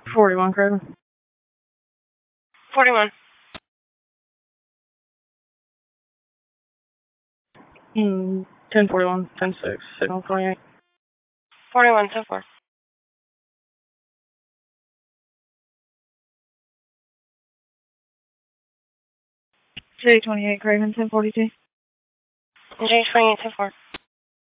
41, Craven. 41. 1041, 10-6, signal 28. 41, 10-4. J28, Craven, 1042. J28, 10-4.